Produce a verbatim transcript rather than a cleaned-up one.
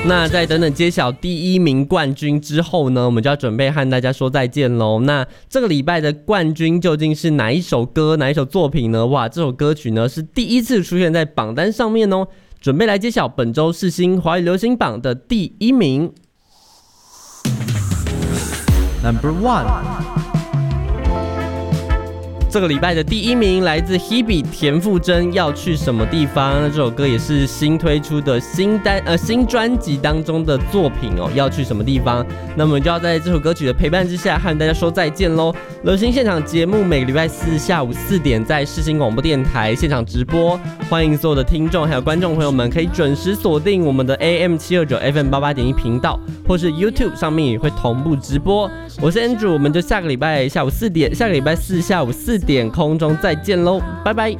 那在等等揭晓第一名冠军之后呢，我们就要准备和大家说再见喽。那这个礼拜的冠军究竟是哪一首歌、哪一首作品呢？哇，这首歌曲呢是第一次出现在榜单上面哦。准备来揭晓本周世新华语流行榜的第一名。 Number one。 这个礼拜的第一名来自 Hebe 田馥甄，要去什么地方？那这首歌也是新推出的新单呃新专辑当中的作品哦，要去什么地方？那么就要在这首歌曲的陪伴之下和大家说再见喽。流行现场节目每个礼拜四下午四点在世新广播电台现场直播，欢迎所有的听众还有观众朋友们可以准时锁定我们的 A M 七二九 F M 八八点一频道，或是 YouTube 上面也会同步直播。我是 Andrew， 我们就下个礼拜下午四点，下个礼拜四下午四点空中再见喽，拜拜。